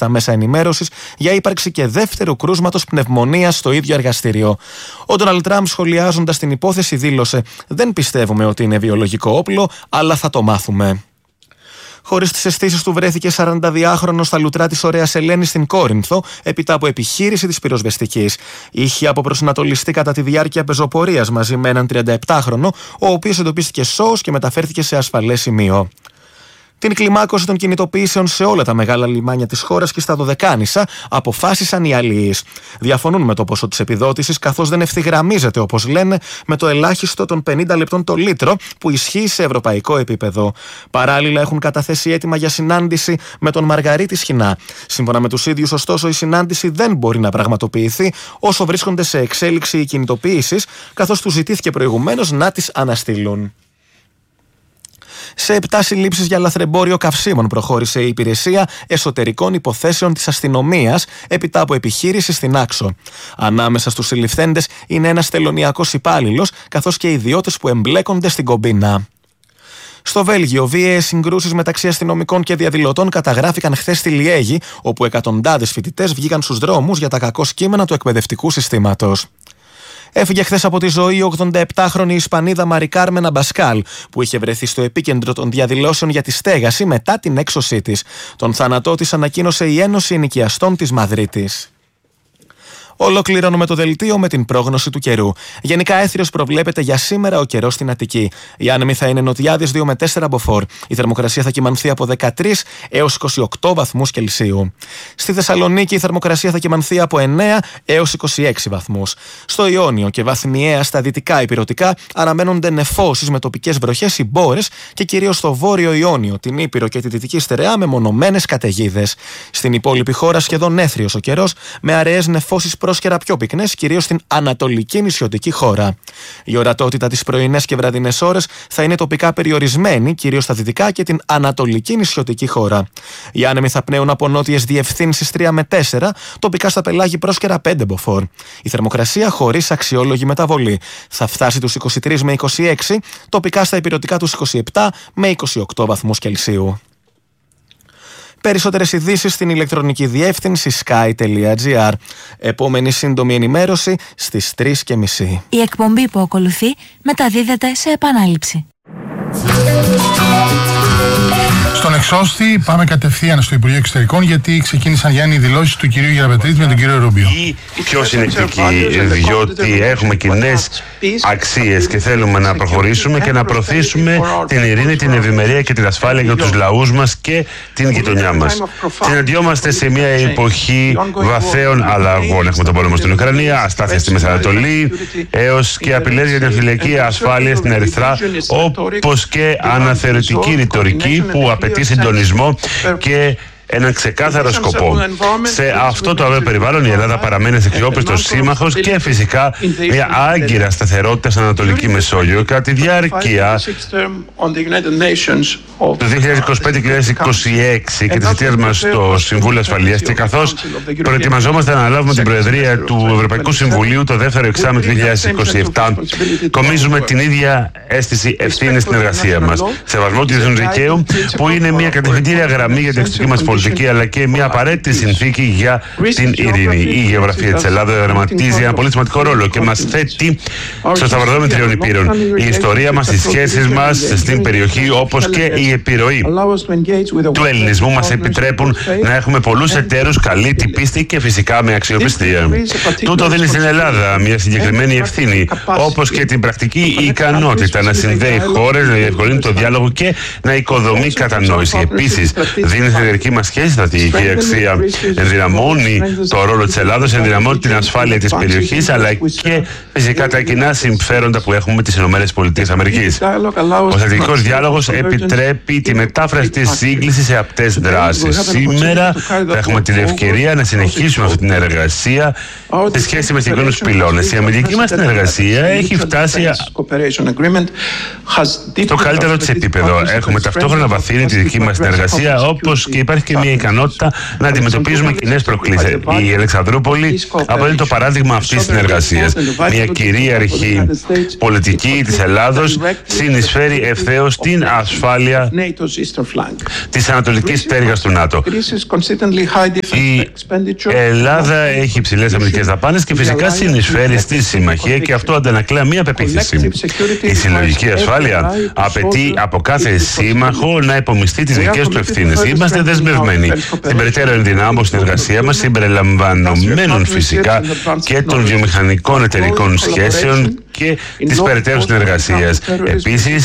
στα μέσα ενημέρωσης για ύπαρξη και δεύτερου κρούσματος πνευμονίας στο ίδιο εργαστήριο. Ο Ντόναλντ Τραμπ, σχολιάζοντας την υπόθεση, δήλωσε: «Δεν πιστεύουμε ότι είναι βιολογικό όπλο, αλλά θα το μάθουμε». Χωρίς τις αισθήσεις του, βρέθηκε 42χρονος στα λουτρά της Ωραίας Ελένης στην Κόρινθο, έπειτα από επιχείρηση της πυροσβεστικής. Είχε αποπροσανατολιστεί κατά τη διάρκεια πεζοπορίας μαζί με έναν 37χρονο, ο οποίος εντοπίστηκε σώος και μεταφέρθηκε σε ασφαλές σημείο. Την κλιμάκωση των κινητοποιήσεων σε όλα τα μεγάλα λιμάνια της χώρας και στα Δωδεκάνησα αποφάσισαν οι αλληλείς. Διαφωνούν με το ποσό της επιδότησης, καθώς δεν ευθυγραμμίζεται, όπως λένε, με το ελάχιστο των 50 λεπτών το λίτρο που ισχύει σε ευρωπαϊκό επίπεδο. Παράλληλα, έχουν καταθέσει αίτημα για συνάντηση με τον Μαργαρίτη Σχοινά. Σύμφωνα με τους ίδιους, ωστόσο, η συνάντηση δεν μπορεί να πραγματοποιηθεί όσο βρίσκονται σε εξέλιξη οι κινητοποιήσεις, καθώς τους ζητήθηκε προηγουμένως να τις αναστείλουν. Σε 7 συλλήψεις για λαθρεμπόριο καυσίμων προχώρησε η Υπηρεσία Εσωτερικών Υποθέσεων της Αστυνομίας έπειτα από επιχείρηση στην Άξο. Ανάμεσα στους συλληφθέντες είναι ένας τελωνειακός υπάλληλος, καθώς και ιδιώτες που εμπλέκονται στην κομπίνα. Στο Βέλγιο, βίαιες συγκρούσεις μεταξύ αστυνομικών και διαδηλωτών καταγράφηκαν χθες στη Λιέγη, όπου εκατοντάδες φοιτητές βγήκαν στους δρόμους για τα κακό κείμενα του εκπαιδευτικού συστήματος. Έφυγε χθες από τη ζωή η 87χρονη Ισπανίδα Μαρι Κάρμεν Αμπασκάλ, που είχε βρεθεί στο επίκεντρο των διαδηλώσεων για τη στέγαση μετά την έξωσή της. Τον θάνατό της ανακοίνωσε η Ένωση Ενοικιαστών της Μαδρίτης. Ολοκληρώνουμε το δελτίο με την πρόγνωση του καιρού. Γενικά έθριος προβλέπεται για σήμερα ο καιρός στην Αττική. Οι άνεμοι θα είναι νοτιάδες 2 με 4 μποφόρ. Η θερμοκρασία θα κυμανθεί από 13 έως 28 βαθμούς Κελσίου. Στη Θεσσαλονίκη η θερμοκρασία θα κυμανθεί από 9 έως 26 βαθμούς. Στο Ιόνιο και βαθμιαία στα δυτικά ηπειρωτικά αναμένονται νεφώσεις με τοπικές βροχές ή μπόρες και κυρίως στο βόρειο Ιόνιο, την Ήπειρο και τη Δυτική Στερεά με μονομένες καταιγίδες. Στην υπόλοιπη χώρα σχεδόν έθριος ο καιρός με αραιές νεφώσεις πρόσκαιρα πιο πυκνές, κυρίως στην ανατολική νησιωτική χώρα. Η ορατότητα τις πρωινές και βραδινές ώρες θα είναι τοπικά περιορισμένη, κυρίως στα δυτικά και την ανατολική νησιωτική χώρα. Οι άνεμοι θα πνέουν από νότιες διευθύνσεις 3 με 4, τοπικά στα πελάγη πρόσκαιρα 5 μποφόρ. Η θερμοκρασία χωρίς αξιόλογη μεταβολή θα φτάσει τους 23 με 26, τοπικά στα ηπειρωτικά τους 27 με 28 βαθμούς Κελσίου. Περισσότερες ειδήσεις στην ηλεκτρονική διεύθυνση sky.gr. Επόμενη σύντομη ενημέρωση στις 3:30. Η εκπομπή που ακολουθεί μεταδίδεται σε επανάληψη. Στον εξώστη πάμε κατευθείαν στο Υπουργείο Εξωτερικών, γιατί ξεκίνησαν, Γιάννη, οι δηλώσεις του κυρίου Γεραπετρίτη με τον κύριο Ρούμπιο. Πιο συνεκτική, διότι έχουμε κοινές αξίες και θέλουμε να προχωρήσουμε και να προωθήσουμε την ειρήνη, την ευημερία και την ασφάλεια για τους λαούς μας και την γειτονιά μας. Συναντιόμαστε σε μια εποχή βαθέων αλλαγών. Έχουμε τον πόλεμο στην Ουκρανία, αστάθεια στη Μεσανατολή, έως και απειλές για την φυλακή ασφάλεια στην Ερυθρά, όπως και αναθεωρητική ρητορική που απαιτεί συντονισμό και έναν ξεκάθαρο σκοπό. Σε αυτό το αβέβαιο περιβάλλον η Ελλάδα παραμένει αξιόπιστος σύμμαχος και φυσικά μια άγκυρα σταθερότητα στην Ανατολική Μεσόγειο. Κατά τη διάρκεια του 2025-2026 και της θητείας μας στο Συμβούλιο Ασφαλείας και καθώς προετοιμαζόμαστε να αναλάβουμε την Προεδρία του Ευρωπαϊκού Συμβουλίου το δεύτερο εξάμηνο του 2027, κομίζουμε την ίδια αίσθηση ευθύνης στην εργασία μας. Σεβασμό του διεθνούς δικαίου, που είναι μια κατευθυντήρια γραμμή για την εξωτερική μας πολιτική, αλλά και μια απαραίτητη συνθήκη για την ειρήνη. Η γεωγραφία της Ελλάδας δραματίζει ένα πολύ σημαντικό ρόλο και μας θέτει στο σταυροδρόμι τριών υπήρων. Η ιστορία μας, οι σχέσεις μας στην περιοχή, όπως και η επιρροή του ελληνισμού μας επιτρέπουν να έχουμε πολλούς εταίρους, καλή την πίστη και φυσικά με αξιοπιστία. Τούτο δίνει στην Ελλάδα μια συγκεκριμένη ευθύνη, όπως και την πρακτική ικανότητα να συνδέει χώρες, να διευκολύνει το διάλογο και να οικοδομεί κατανόηση. Επίσης, δίνει στην εταιρική μας σχέση στρατηγική αξία. Ενδυναμώνει το ρόλο της Ελλάδος, ενδυναμώνει την ασφάλεια της περιοχής, αλλά και φυσικά τα κοινά συμφέροντα που έχουμε με τις ΗΠΑ. Ο στρατηγικός διάλογος επιτρέπει τη μετάφραση της σύγκλησης σε απτές δράσεις. Σήμερα θα έχουμε την ευκαιρία να συνεχίσουμε αυτή την εργασία σε σχέση με συγκεκριμένους πυλώνες. Η αμυντική μας συνεργασία έχει φτάσει στο καλύτερο της επίπεδο. Έχουμε ταυτόχρονα βαθύνει τη δική μας συνεργασία, όπως και υπάρχει και μια ικανότητα να αντιμετωπίζουμε κοινές προκλήσεις. Η Αλεξανδρούπολη αποτελεί το παράδειγμα αυτής της συνεργασίας. Μια κυρίαρχη πολιτική της Ελλάδος συνεισφέρει ευθέως στην ασφάλεια της ανατολικής πτέρυγας του ΝΑΤΟ. Η Ελλάδα έχει υψηλές αμυντικές δαπάνες και φυσικά συνεισφέρει στη συμμαχία, και αυτό αντανακλά μία πεποίθηση. Η συλλογική ασφάλεια απαιτεί από κάθε σύμμαχο να υπομειστεί τις δικές του ευθύνες. Είμαστε δεσμευμένοι στην περαιτέρω ενδυνάμωση συνεργασία μας, συμπεριλαμβανομένων φυσικά και των βιομηχανικών εταιρικών σχέσεων και της περαιτέρω συνεργασίας. Επίσης,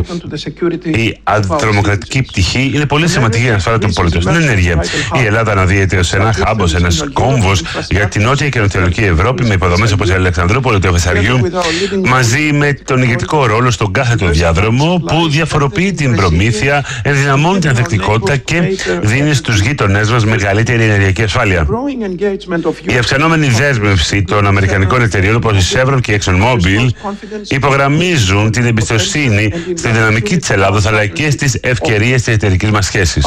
η αντιτρομοκρατική πτυχή είναι πολύ σημαντική για την ασφάλεια των πολιτών. Στην ενέργεια, η Ελλάδα αναδύεται ως ένα χάμπος, ένας κόμβος για την νότια και νοτιοανατολική Ευρώπη, με υποδομές όπως η Αλεξανδρούπολη του Βεσσαριού, μαζί με τον ηγετικό ρόλο στον κάθετο διάδρομο που διαφοροποιεί την προμήθεια, ενδυναμώνει την ανθεκτικότητα και δίνει στους γείτονές μας μεγαλύτερη ενεργειακή ασφάλεια. Η αυξανόμενη δέσμευση των αμερικανικών εταιριών όπως η Chevron και η ExxonMobil υπογραμμίζουν την εμπιστοσύνη στη δυναμική της Ελλάδος αλλά και στις ευκαιρίες της εταιρικής μας σχέσης.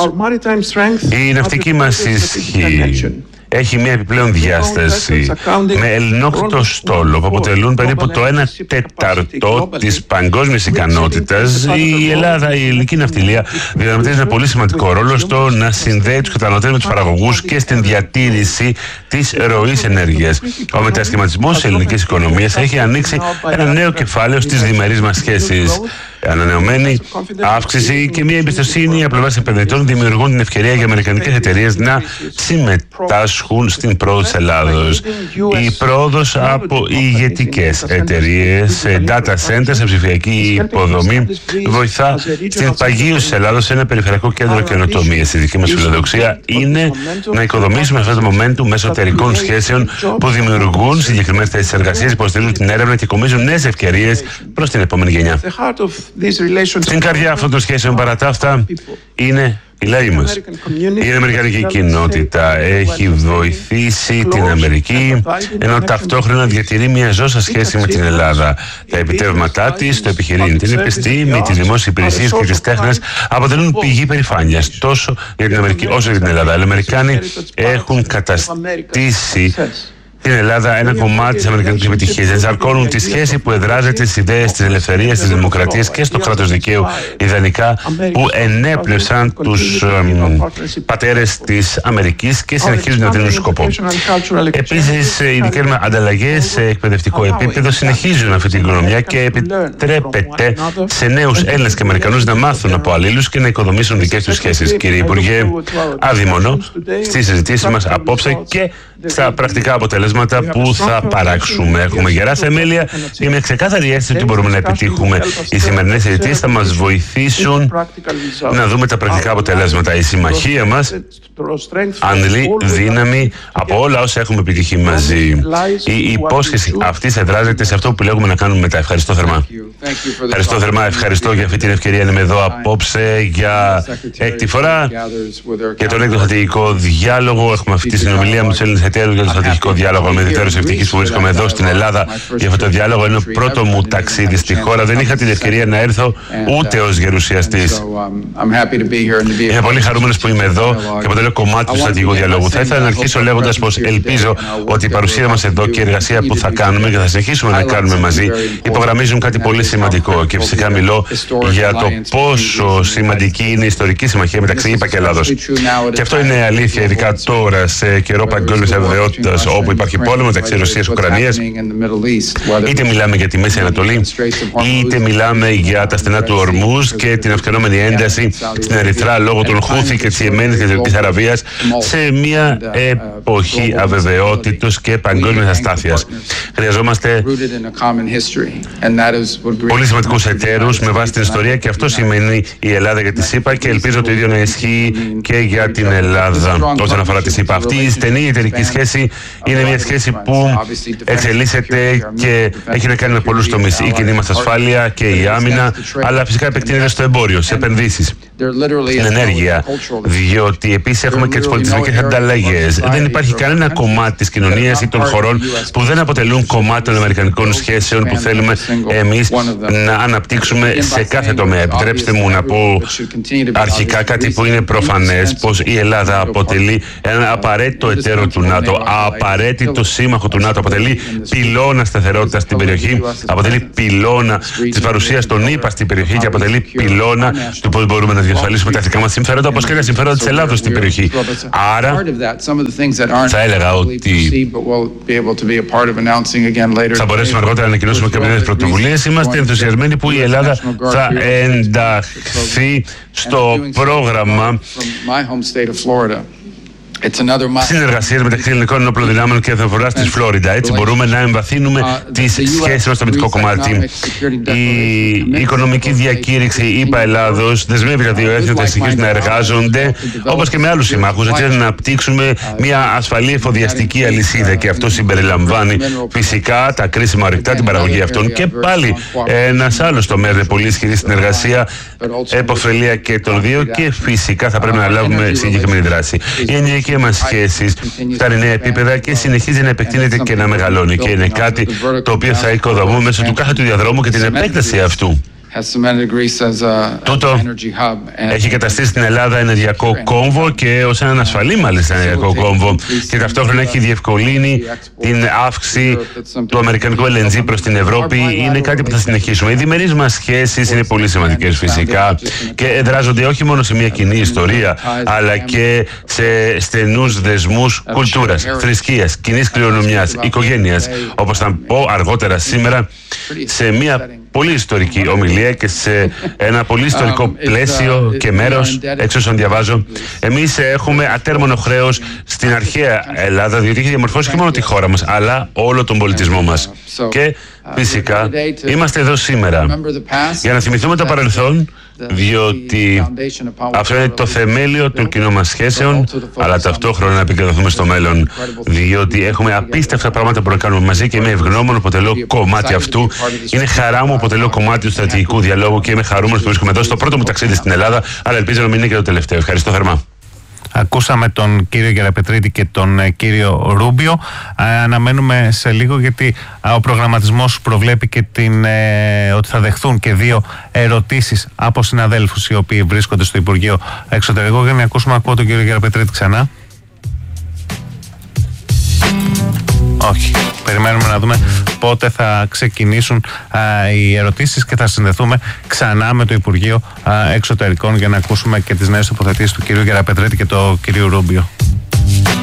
Η ναυτική μας ισχύ έχει μια επιπλέον διάσταση με ελληνόκτητο στόλο που αποτελούν περίπου το 1/4 της παγκόσμιας ικανότητας. Η Ελλάδα, η ελληνική ναυτιλία διαδραματίζει ένα πολύ σημαντικό ρόλο στο να συνδέει τους καταναλωτές με τους παραγωγούς και στην διατήρηση της ροής ενέργειας. Ο μετασχηματισμός της ελληνικής οικονομίας έχει ανοίξει ένα νέο κεφάλαιο στις διμερείς μας σχέσεις. Ανανεωμένη αύξηση και μια εμπιστοσύνη από πλευράς επενδυτών δημιουργούν την ευκαιρία για αμερικανικές εταιρείες να συμμετάσχουν στην πρόοδο της Ελλάδος. Η πρόοδος από ηγετικές εταιρείες, data centers, σε ψηφιακή υποδομή βοηθά στην παγίωση της Ελλάδος σε ένα περιφερειακό κέντρο καινοτομίας. Η δική μας φιλοδοξία είναι να οικοδομήσουμε αυτό το momentum μέσω εταιρικών σχέσεων που δημιουργούν συγκεκριμένες θέσεις εργασίας, υποστηρίζουν την έρευνα και κομίζουν νέες ευκαιρίες προς την επόμενη γενιά. Στην καρδιά αυτών των σχέσεων παρά τα αυτά είναι οι λαοί μας. Η αμερικανική κοινότητα έχει βοηθήσει την Αμερική, ενώ ταυτόχρονα διατηρεί μια ζώσα σχέση με την Ελλάδα. Τα επιτεύγματά της, το επιχειρήν, την επιστήμη, τις δημόσιες υπηρεσίες και τις τέχνες αποτελούν πηγή περηφάνειας τόσο για την Αμερική όσο για την Ελλάδα. Οι Αμερικάνοι έχουν καταστήσει την Ελλάδα ένα κομμάτι της αμερικανικής επιτυχίας. Ενσαρκώνουν τη σχέση που εδράζεται στις ιδέες της ελευθερίας, της δημοκρατίας και στο κράτος δικαίου, ιδανικά που ενέπνευσαν τους πατέρες της Αμερικής και συνεχίζουν να δίνουν σκοπό. Επίσης, οι δικές μας ανταλλαγές σε εκπαιδευτικό επίπεδο συνεχίζουν αυτή την οικονομία και επιτρέπεται σε νέους Έλληνες και Αμερικανούς να μάθουν από αλλήλους και να οικοδομήσουν δικές τους σχέσεις. Κύριε Υπουργέ, αδειμονώ στις συζητήσεις μας απόψε και στα πρακτικά αποτελέσματα που θα παράξουμε. Έχουμε γερά θεμέλια και με ξεκάθαρη αίσθηση ότι μπορούμε να επιτύχουμε. Οι σημερινές συζητήσεις θα μας βοηθήσουν να δούμε τα πρακτικά αποτελέσματα. Η συμμαχία μας αντλεί δύναμη από όλα όσα έχουμε επιτύχει μαζί. Η υπόσχεση αυτή εδράζεται σε αυτό που λέγουμε να κάνουμε μετά. Ευχαριστώ θερμά. Ευχαριστώ θερμά. Ευχαριστώ για αυτή την ευκαιρία να είμαι εδώ απόψε για έκτη φορά για τον έκτο στρατηγικό διάλογο. Έχουμε αυτή τη συνομιλία με τους Έλληνες εταίρους για τον στρατηγικό διάλογο. Είμαι ιδιαίτερος ευτυχής που βρίσκομαι εδώ στην Ελλάδα για αυτό το διάλογο. Είναι το πρώτο μου ταξίδι στη χώρα. Δεν είχα την ευκαιρία να έρθω ούτε ως γερουσιαστής. Είμαι πολύ χαρούμενος που είμαι εδώ και αποτελώ κομμάτι του στρατηγικού διαλόγου. Θα ήθελα να αρχίσω λέγοντας πως ελπίζω ότι η παρουσία μας εδώ και η εργασία που θα κάνουμε και θα συνεχίσουμε να κάνουμε μαζί υπογραμμίζουν κάτι πολύ σημαντικό. Και φυσικά μιλώ για το πόσο σημαντική είναι η ιστορική συμμαχία μεταξύ ΗΠΑ και Ελλάδος. Και αυτό είναι αλήθεια, ειδικά τώρα σε καιρό παγκόσμιας αβεβαιότητας, όπου υπάρχει πόλεμο μεταξύ Ρωσίας και Ουκρανίας. Είτε μιλάμε για τη Μέση Ανατολή, είτε μιλάμε για τα στενά του Ορμούζ και την αυξανόμενη ένταση στην Ερυθρά λόγω των Χούθη και της Ιεμένης και της Δυτικής Αραβίας, σε μια εποχή αβεβαιότητος και παγκόσμιας αστάθειας. Χρειαζόμαστε πολύ σημαντικούς εταίρους με βάση την ιστορία και αυτό σημαίνει η Ελλάδα για τη ΣΥΠΑ και ελπίζω το ίδιο να ισχύει και για την Ελλάδα όσον αφορά τη ΣΥΠΑ. Αυτή η στενή εταιρική σχέση είναι μια σχέση που εξελίσσεται και έχει να κάνει με πολλούς τομείς. Η κοινή μας ασφάλεια και η άμυνα, αλλά φυσικά επεκτείνεται στο εμπόριο, σε επενδύσεις, στην ενέργεια, διότι επίσης έχουμε και τις πολιτισμικές ανταλλαγές. Δεν υπάρχει κανένα κομμάτι της κοινωνίας ή των χωρών που δεν αποτελούν κομμάτι των αμερικανικών σχέσεων που θέλουμε εμείς να αναπτύξουμε σε κάθε τομέα. Επιτρέψτε μου να πω αρχικά κάτι που είναι προφανές, πως η Ελλάδα αποτελεί ένα απαραίτητο εταίρο του ΝΑΤΟ, απαραίτητο σύμμαχο του ΝΑΤΟ, αποτελεί πυλώνα σταθερότητας στην περιοχή, αποτελεί πυλώνα της παρουσίας των ΗΠΑ στην περιοχή και αποτελεί πυλώνα του πώς μπορούμε να διασφαλίσουμε τα εθνικά μας συμφέροντα, όπως και τα συμφέροντα της Ελλάδος στην περιοχή. Άρα θα έλεγα ότι θα μπορέσουμε αργότερα να ανακοινώσουμε κάποιες πρωτοβουλίες. Είμαστε ενθουσιασμένοι που η Ελλάδα θα ενταχθεί στο πρόγραμμα συνεργασίες μεταξύ ελληνικών ενόπλων δυνάμεων και εθνοφοράς της Φλόριντα. Έτσι μπορούμε να εμβαθύνουμε τις σχέσεις μας στο αμυντικό κομμάτι. Η οικονομική διακήρυξη ΗΠΑ Ελλάδος δεσμεύει τα δύο έθνη να συνεχίσουν να εργάζονται όπως και με άλλους συμμάχους, έτσι να αναπτύξουμε μια ασφαλή εφοδιαστική αλυσίδα, και αυτό συμπεριλαμβάνει φυσικά τα κρίσιμα ορυκτά, την παραγωγή αυτών, και πάλι ένας άλλος τομέας με πολύ ισχυρή συνεργασία, επωφελία και των δύο, και φυσικά θα πρέπει να λάβουμε συγκεκριμένη δράση. Η μας σχέσεις φτάνει νέα επίπεδα και συνεχίζει να επεκτείνεται και να μεγαλώνει, και είναι κάτι το οποίο θα οικοδομούμε μέσω του κάθε του διαδρόμου και την επέκταση αυτού. Τούτο έχει καταστήσει την Ελλάδα ενεργειακό κόμβο, και ως έναν ασφαλή μάλιστα ενεργειακό κόμβο, και ταυτόχρονα έχει διευκολύνει την αύξηση του αμερικανικού LNG προς την Ευρώπη. Είναι κάτι που θα συνεχίσουμε. Οι διμερείς μας σχέσεις είναι πολύ σημαντικές φυσικά και εδράζονται όχι μόνο σε μια κοινή ιστορία, αλλά και σε στενούς δεσμούς κουλτούρας, θρησκείας, κοινής κληρονομιάς, οικογένειας, όπως θα πω αργότερα σήμερα σε μια πολύ ιστορική ομιλία και σε ένα πολύ ιστορικό πλαίσιο και μέρος, έτσι όσον διαβάζω. Εμείς έχουμε ατέρμονο χρέος στην αρχαία Ελλάδα, διότι έχει διαμορφώσει και μόνο τη χώρα μας, αλλά όλο τον πολιτισμό μας. Και φυσικά είμαστε εδώ σήμερα για να θυμηθούμε το παρελθόν, διότι αυτό είναι το θεμέλιο των κοινών μας σχέσεων, αλλά ταυτόχρονα να επικεντρωθούμε στο μέλλον, διότι έχουμε απίστευτα πράγματα που να κάνουμε μαζί, και είμαι ευγνώμων που αποτελώ κομμάτι αυτού. Είναι χαρά μου που αποτελώ κομμάτι του στρατηγικού διαλόγου και είμαι χαρούμενος που βρίσκομαι εδώ στο πρώτο μου ταξίδι στην Ελλάδα, αλλά ελπίζω να μην είναι και το τελευταίο. Ευχαριστώ θερμά. Ακούσαμε τον κύριο Γεραπετρίτη και τον κύριο Ρούμπιο. Αναμένουμε σε λίγο, γιατί ο προγραμματισμός προβλέπει και ότι θα δεχθούν και δύο ερωτήσεις από συναδέλφους οι οποίοι βρίσκονται στο Υπουργείο Εξωτερικών. Για να ακούσουμε, ακούω τον κύριο Γεραπετρίτη ξανά. Όχι. Περιμένουμε να δούμε πότε θα ξεκινήσουν οι ερωτήσεις και θα συνδεθούμε ξανά με το Υπουργείο Εξωτερικών για να ακούσουμε και τις νέες τοποθετήσεις του κυρίου Γεραπετρίτη και του κυρίου Ρούμπιο.